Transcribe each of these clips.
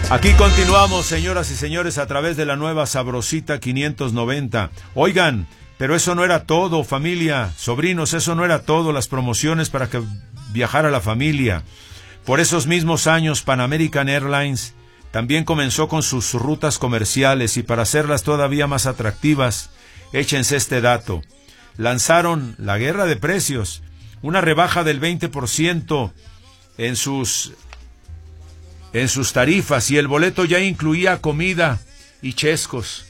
Aquí continuamos, señoras y señores, a través de la nueva Sabrosita 590. Oigan, pero eso no era todo, familia, sobrinos, eso no era todo, las promociones para que viajara la familia. Por esos mismos años, Pan American Airlines también comenzó con sus rutas comerciales y para hacerlas todavía más atractivas, échense este dato. Lanzaron la guerra de precios, una rebaja del 20% en sus tarifas, y el boleto ya incluía comida y chescos.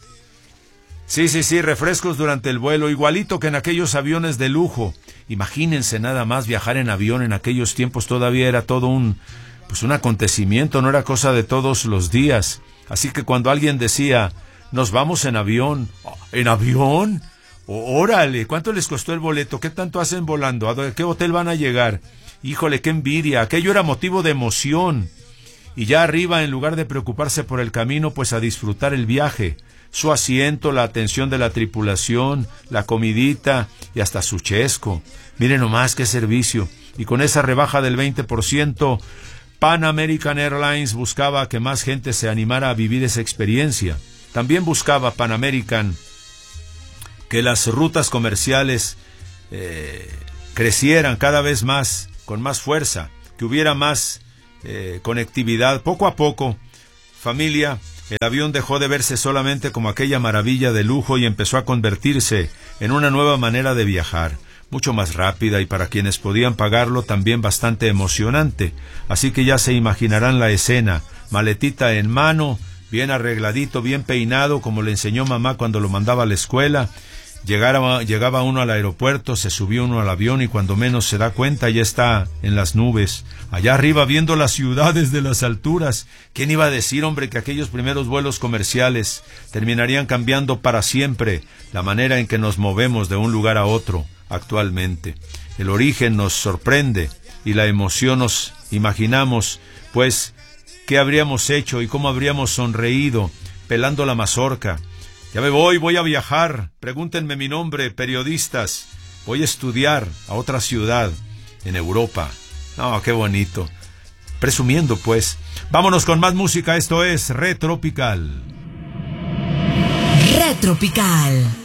Sí, refrescos durante el vuelo, igualito que en aquellos aviones de lujo. Imagínense nada más viajar en avión en aquellos tiempos, todavía era todo un acontecimiento, no era cosa de todos los días. Así que cuando alguien decía, nos vamos en avión, ¿en avión? Órale, ¿cuánto les costó el boleto? ¿Qué tanto hacen volando? ¿A qué hotel van a llegar? Híjole, qué envidia, aquello era motivo de emoción. Y ya arriba, en lugar de preocuparse por el camino, pues a disfrutar el viaje. Su asiento, la atención de la tripulación, la comidita y hasta su chesco. Miren nomás qué servicio. Y con esa rebaja del 20%, Pan American Airlines buscaba que más gente se animara a vivir esa experiencia. También buscaba Pan American que las rutas comerciales crecieran cada vez más, con más fuerza, que hubiera más conectividad. Poco a poco, familia, el avión dejó de verse solamente como aquella maravilla de lujo y empezó a convertirse en una nueva manera de viajar, mucho más rápida y para quienes podían pagarlo también bastante emocionante. Así que ya se imaginarán la escena, maletita en mano, bien arregladito, bien peinado, como le enseñó mamá cuando lo mandaba a la escuela. Llegaba uno al aeropuerto, se subió uno al avión y cuando menos se da cuenta ya está en las nubes, allá arriba viendo las ciudades de las alturas. ¿Quién iba a decir, hombre, que aquellos primeros vuelos comerciales terminarían cambiando para siempre la manera en que nos movemos de un lugar a otro actualmente? El origen nos sorprende y la emoción nos imaginamos, pues, qué habríamos hecho y cómo habríamos sonreído pelando la mazorca. Ya me voy a viajar, pregúntenme mi nombre, periodistas, voy a estudiar a otra ciudad, en Europa. No, qué bonito. Presumiendo, pues. Vámonos con más música, esto es Retropical. Retropical.